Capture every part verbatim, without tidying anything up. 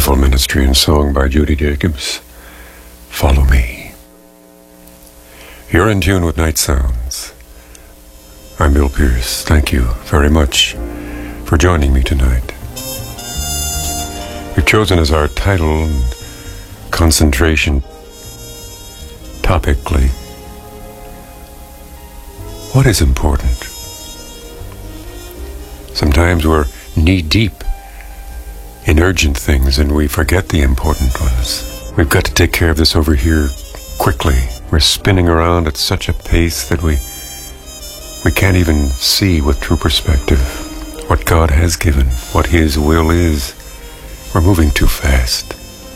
Wonderful ministry and song by Judy Jacobs. Follow me. You're in tune with Night Sounds. I'm Bill Pierce. Thank you very much for joining me tonight. We've chosen as our title and concentration topically, what is important? Sometimes we're knee-deep in urgent things and we forget the important ones. We've got to take care of this over here quickly. We're spinning around at such a pace that we we can't even see with true perspective what God has given, what His will is. We're moving too fast.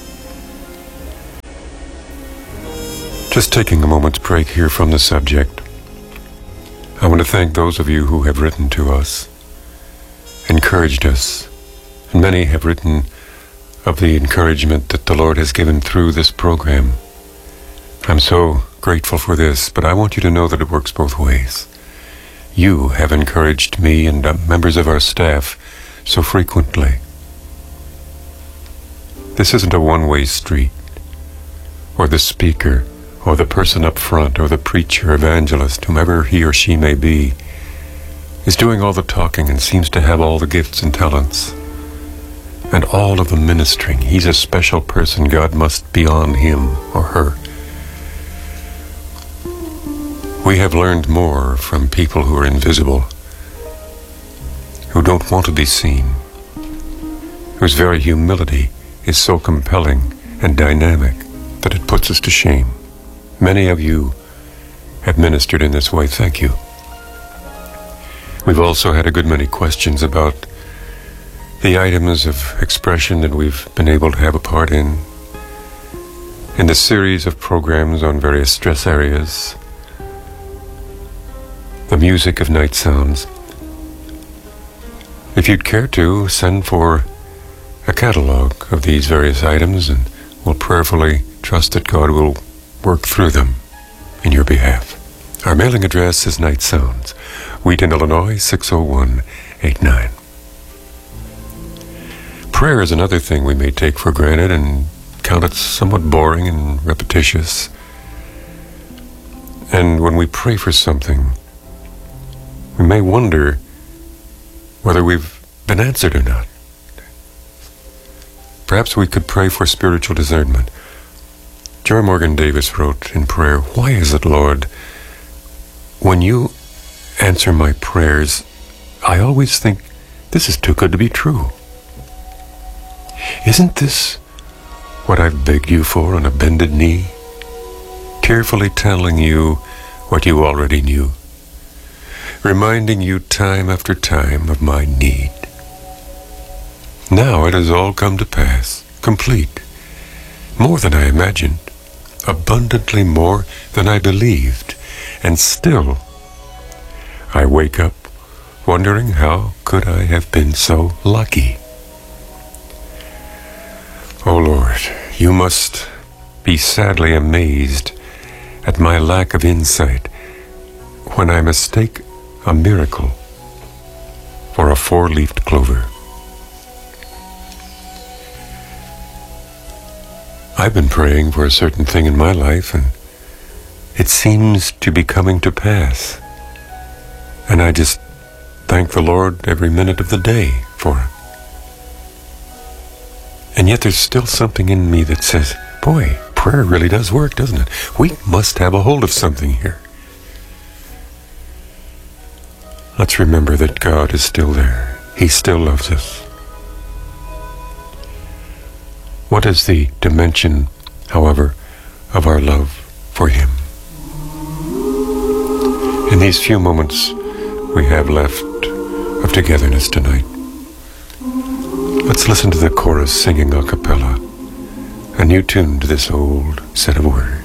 Just taking a moment's break here from the subject, I want to thank those of you who have written to us, encouraged us, and many have written of the encouragement that the Lord has given through this program. I'm so grateful for this, but I want you to know that it works both ways. You have encouraged me and uh, members of our staff so frequently. This isn't a one-way street, or the speaker, or the person up front, or the preacher, evangelist, whomever he or she may be, is doing all the talking and seems to have all the gifts and talents and all of the ministering. He's a special person. God must be on him or her. We have learned more from people who are invisible, who don't want to be seen, whose very humility is so compelling and dynamic that it puts us to shame. Many of you have ministered in this way. Thank you. We've also had a good many questions about the items of expression that we've been able to have a part in, in the series of programs on various stress areas, the music of Night Sounds. If you'd care to, send for a catalog of these various items, and we'll prayerfully trust that God will work through them in your behalf. Our mailing address is Night Sounds, Wheaton, Illinois, six oh one eight nine. Prayer is another thing we may take for granted and count it somewhat boring and repetitious. And when we pray for something, we may wonder whether we've been answered or not. Perhaps we could pray for spiritual discernment. Joy Morgan Davis wrote in prayer, "Why is it, Lord, when you answer my prayers, I always think this is too good to be true? Isn't this what I've begged you for on a bended knee, tearfully telling you what you already knew, reminding you time after time of my need? Now it has all come to pass, complete, more than I imagined, abundantly more than I believed, and still I wake up wondering how could I have been so lucky? Oh Lord, you must be sadly amazed at my lack of insight when I mistake a miracle for a four-leafed clover." I've been praying for a certain thing in my life, and it seems to be coming to pass. And I just thank the Lord every minute of the day for it. And yet there's still something in me that says, boy, prayer really does work, doesn't it? We must have a hold of something here. Let's remember that God is still there. He still loves us. What is the dimension, however, of our love for Him? In these few moments we have left of togetherness tonight, let's listen to the chorus singing a cappella, a new tune to this old set of words.